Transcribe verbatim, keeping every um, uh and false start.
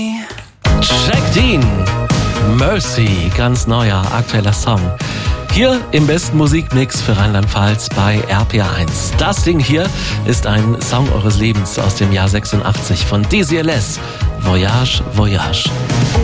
Jack Dean, Mercy, ganz neuer, aktueller Song. Hier im besten Musikmix für Rheinland-Pfalz bei R P R eins. Das Ding hier ist ein Song eures Lebens aus dem Jahr sechsundachtzig von D C L S. Voyage, Voyage.